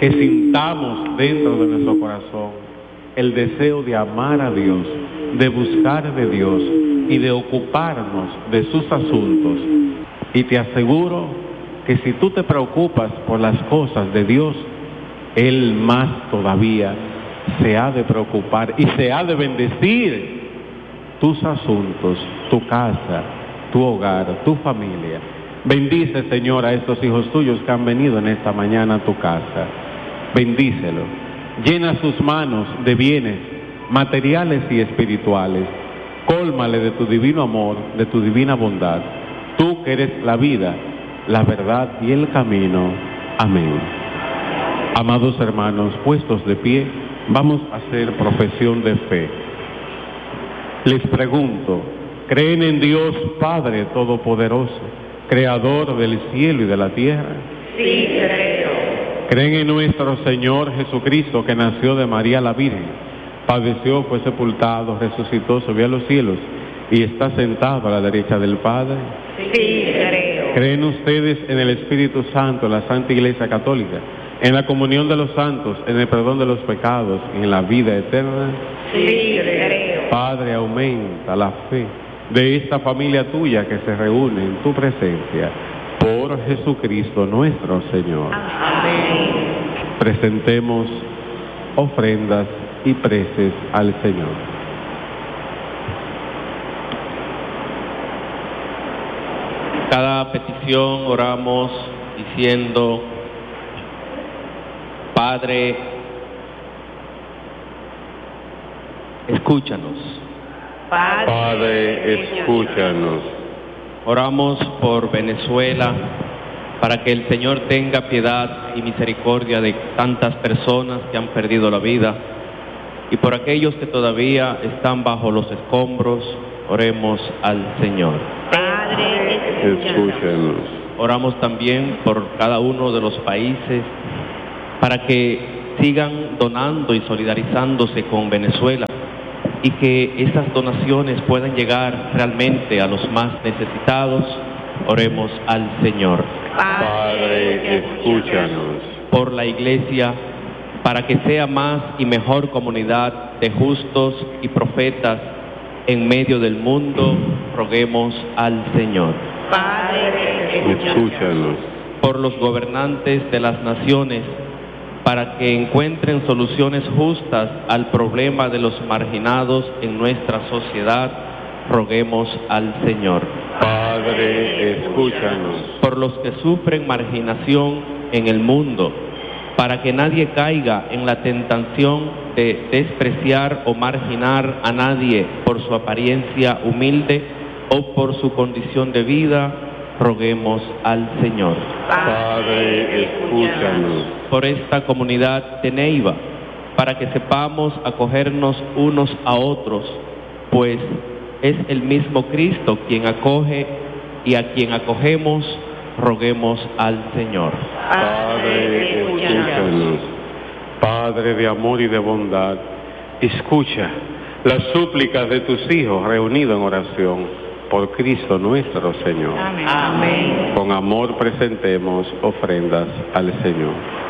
que sintamos dentro de nuestro corazón el deseo de amar a Dios, de buscar de Dios y de ocuparnos de sus asuntos. Y te aseguro que si tú te preocupas por las cosas de Dios, Él más todavía se ha de preocupar y se ha de bendecir tus asuntos, tu casa, tu hogar, tu familia. Bendice, Señor, a estos hijos tuyos que han venido en esta mañana a tu casa. Bendícelo. Llena sus manos de bienes materiales y espirituales. Cólmale de tu divino amor, de tu divina bondad. Tú que eres la vida, la verdad y el camino. Amén. Amados hermanos, puestos de pie, vamos a hacer profesión de fe. Les pregunto, ¿creen en Dios Padre Todopoderoso, Creador del cielo y de la tierra? Sí, creo. ¿Creen en nuestro Señor Jesucristo, que nació de María la Virgen, padeció, fue sepultado, resucitó, subió a los cielos y está sentado a la derecha del Padre? Sí, creo. ¿Creen ustedes en el Espíritu Santo, en la Santa Iglesia Católica, en la comunión de los santos, en el perdón de los pecados y en la vida eterna? Sí, creo. Padre, aumenta la fe de esta familia tuya que se reúne en tu presencia, por Jesucristo nuestro Señor. Amén. Presentemos ofrendas y preces al Señor. Cada petición oramos diciendo: Padre, escúchanos. Padre, escúchanos. Oramos por Venezuela, para que el Señor tenga piedad y misericordia de tantas personas que han perdido la vida, y por aquellos que todavía están bajo los escombros. Oremos al Señor. Padre, Escúchanos. Oramos también por cada uno de los países, para que sigan donando y solidarizándose con Venezuela, y que esas donaciones puedan llegar realmente a los más necesitados. Oremos al Señor. Padre, escúchanos. Por la Iglesia, para que sea más y mejor comunidad de justos y profetas en medio del mundo. Roguemos al Señor. Padre, Escúchanos. Por los gobernantes de las naciones, para que encuentren soluciones justas al problema de los marginados en nuestra sociedad. Roguemos al Señor. Padre, escúchanos. Por los que sufren marginación en el mundo, para que nadie caiga en la tentación de despreciar o marginar a nadie por su apariencia humilde o por su condición de vida. Roguemos al Señor. Padre, escúchanos. Por esta comunidad de Neiva, para que sepamos acogernos unos a otros, pues es el mismo Cristo quien acoge, y a quien acogemos. Roguemos al Señor. Padre, escúchanos. Padre de amor y de bondad, escucha las súplicas de tus hijos reunidos en oración por Cristo nuestro Señor. Amén. Con amor presentemos ofrendas al Señor.